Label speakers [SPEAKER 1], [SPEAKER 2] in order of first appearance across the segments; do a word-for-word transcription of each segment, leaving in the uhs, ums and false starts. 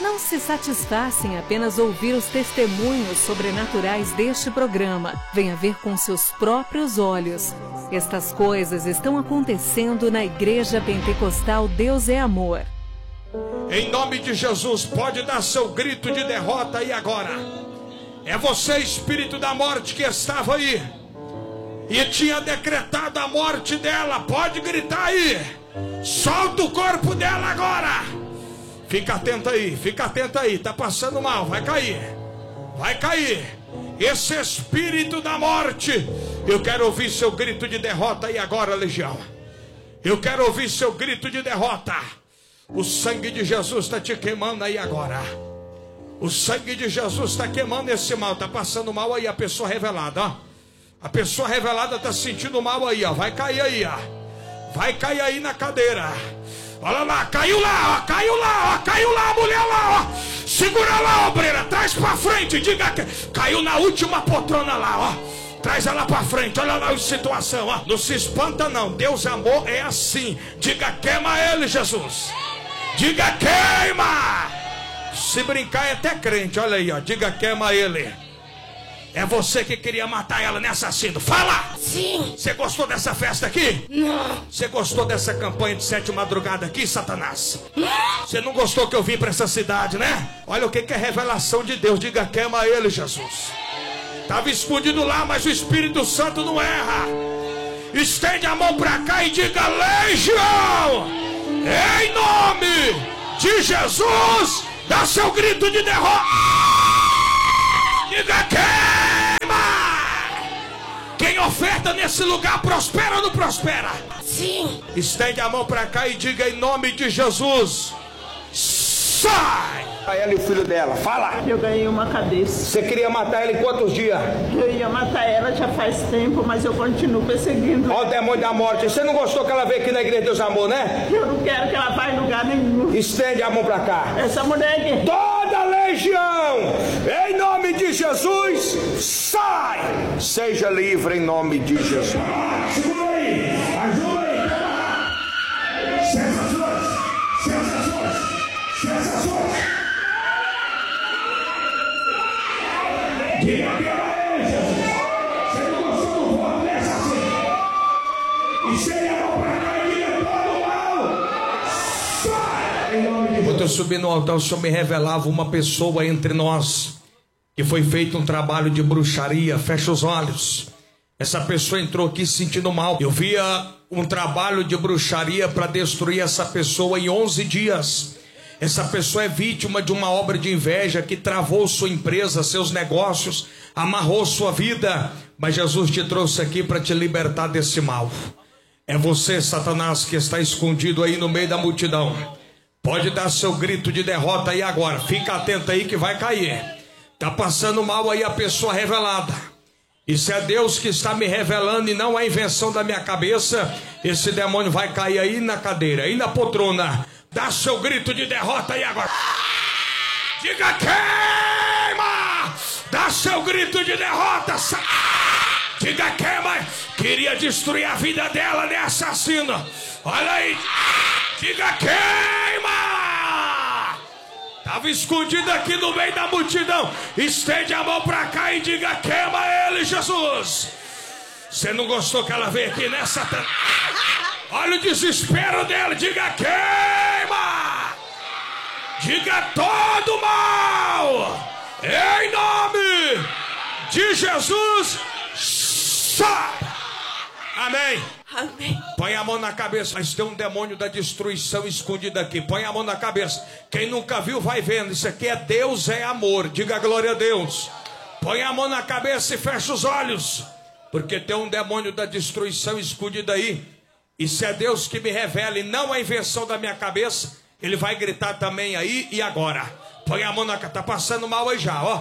[SPEAKER 1] não se satisfaça em apenas ouvir os testemunhos sobrenaturais deste programa. Venha ver com seus próprios olhos. Estas coisas estão acontecendo na Igreja Pentecostal Deus é Amor.
[SPEAKER 2] Em nome de Jesus, pode dar seu grito de derrota aí agora. É você, espírito da morte, que estava aí e tinha decretado a morte dela. Pode gritar aí. Solta o corpo dela agora. Fica atento aí, fica atento aí. Tá passando mal, vai cair. Vai cair. Esse espírito da morte, eu quero ouvir seu grito de derrota aí agora, legião. Eu quero ouvir seu grito de derrota. O sangue de Jesus está te queimando aí agora. O sangue de Jesus está queimando esse mal. Está passando mal aí a pessoa revelada, ó. A pessoa revelada está sentindo mal aí, ó. Vai cair aí, ó. Vai cair aí na cadeira. Olha lá, caiu lá, ó. Caiu lá, ó. Caiu lá a mulher lá, ó. Segura lá, obreira. Traz pra frente, diga que caiu na última poltrona lá, ó. Traz ela pra frente, olha lá a situação, ó. Não se espanta não, Deus amor é assim. Diga, queima ele, Jesus. Diga, queima. Se brincar é até crente, olha aí, ó. Diga, queima ele. É você que queria matar ela, né, assassino? Fala!
[SPEAKER 3] Sim.
[SPEAKER 2] Você gostou dessa festa aqui?
[SPEAKER 3] Não.
[SPEAKER 2] Você gostou dessa campanha de sete madrugada aqui, Satanás? Você não gostou que eu vim pra essa cidade, né? Olha o que que é revelação de Deus. Diga, queima ele, Jesus. Estava escondido lá, mas o Espírito Santo não erra. Estende a mão pra cá e diga, legião! Em nome de Jesus, dá seu grito de derrota. Diga, queima! Quem oferta nesse lugar prospera ou não prospera?
[SPEAKER 3] Sim.
[SPEAKER 2] Estende a mão pra cá e diga, em nome de Jesus, sai!
[SPEAKER 4] Ela e o filho dela, fala.
[SPEAKER 5] Eu ganhei uma cabeça.
[SPEAKER 4] Você queria matar ela em quantos dias?
[SPEAKER 5] Eu ia matar ela já faz tempo, mas eu continuo perseguindo.
[SPEAKER 4] Olha o demônio da morte. Você não gostou que ela veio aqui na igreja de Deus Amor, né?
[SPEAKER 5] Eu não quero que ela vá em lugar nenhum.
[SPEAKER 4] Estende a mão pra cá.
[SPEAKER 5] Essa mulher aqui.
[SPEAKER 4] Toda legião, em nome de Jesus, sai! Seja livre em nome de Jesus.
[SPEAKER 2] Segura aí, ajuda aí. Sensações, sensações, sensações. Diga que é Jesus. Você não gostou do voto dessa assim? Estende a mão pra cá e diga todo mal. Sai! Em nome de Jesus. Quando eu subi no altar, o Senhor me revelava uma pessoa entre nós que foi feito um trabalho de bruxaria. Fecha os olhos. Essa pessoa entrou aqui se sentindo mal. Eu via um trabalho de bruxaria para destruir essa pessoa em onze dias. Essa pessoa é vítima de uma obra de inveja que travou sua empresa, seus negócios, amarrou sua vida. Mas Jesus te trouxe aqui para te libertar desse mal. É você, Satanás, que está escondido aí no meio da multidão. Pode dar seu grito de derrota aí agora. Fica atento aí que vai cair. Tá passando mal aí a pessoa revelada. Isso é Deus que está me revelando e não é invenção da minha cabeça. Esse demônio vai cair aí na cadeira, aí na poltrona. Dá seu grito de derrota aí agora. Diga, queima! Dá seu grito de derrota. Diga, queima! Queria destruir a vida dela, né, assassino? Olha aí. Diga, queima! Estava escondido aqui no meio da multidão. Estende a mão pra cá e diga, queima ele, Jesus. Você não gostou que ela veio aqui, né, Satanás? Olha o desespero dela. Diga, queima! Diga todo mal! Em nome de Jesus, sai! Amém.
[SPEAKER 3] Amém.
[SPEAKER 2] Põe a mão na cabeça. Mas tem um demônio da destruição escondido aqui. Põe a mão na cabeça. Quem nunca viu vai vendo. Isso aqui é Deus é amor. Diga glória a Deus. Põe a mão na cabeça e fecha os olhos. Porque tem um demônio da destruição escondido aí. E se é Deus que me revela e não a invenção da minha cabeça, Ele vai gritar também aí e agora. Põe a mão na cabeça. Tá passando mal aí já, ó.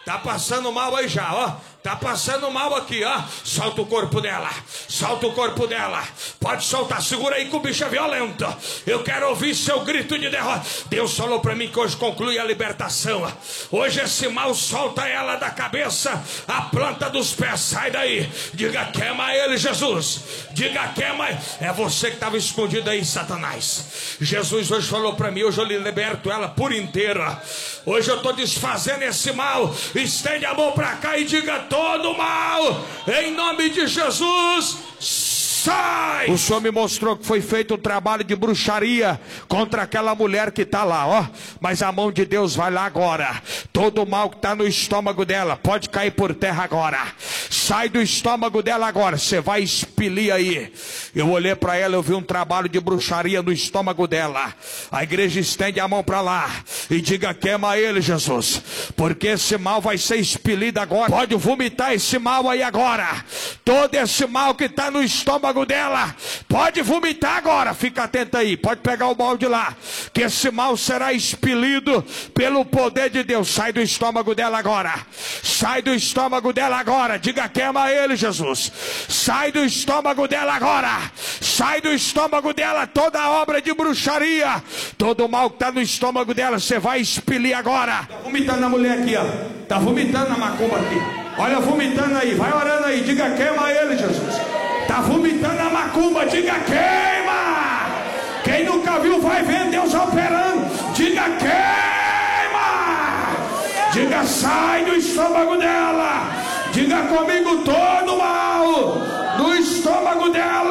[SPEAKER 4] Tá passando mal aí já, ó. Tá passando mal aqui, ó. Solta o corpo dela. Solta o corpo dela. Pode soltar. Segura aí que o bicho é violento. Eu quero ouvir seu grito de derrota. Deus falou pra mim que hoje conclui a libertação. Hoje esse mal solta ela da cabeça, a planta dos pés. Sai daí. Diga, queima ele, Jesus. Diga, queima. É você que estava escondido aí, Satanás. Jesus hoje falou pra mim. Hoje eu liberto ela por inteira. Hoje eu tô desfazendo esse mal. Estende a mão pra cá e diga: todo mal, em nome de Jesus, sai! O Senhor me mostrou que foi feito um trabalho de bruxaria contra aquela mulher que está lá, ó. Mas a mão de Deus vai lá agora. Todo mal que está no estômago dela pode cair por terra agora. Sai do estômago dela agora. Você vai expelir aí. Eu olhei para ela, eu vi um trabalho de bruxaria no estômago dela. A igreja estende a mão para lá e diga: queima ele, Jesus, porque esse mal vai ser expelido agora. Pode vomitar esse mal aí agora. Todo esse mal que está no estômago dela, pode vomitar agora. Fica atento aí, pode pegar o balde lá, que esse mal será expelido pelo poder de Deus. Sai do estômago dela agora. Sai do estômago dela agora. Diga: queima ele, Jesus. Sai do estômago dela agora. Sai do estômago dela toda a obra de bruxaria, todo o mal que está no estômago dela, você vai expelir agora. Tá vomitando a mulher aqui, ó. Tá vomitando na macumba aqui. Olha, vomitando aí. Vai orando aí. Diga: queima ele, Jesus. Tá vomitando a macumba. Diga: queima. Quem nunca viu vai ver Deus operando. Diga: queima. Diga: sai do estômago dela. Diga comigo: todo mal do estômago dela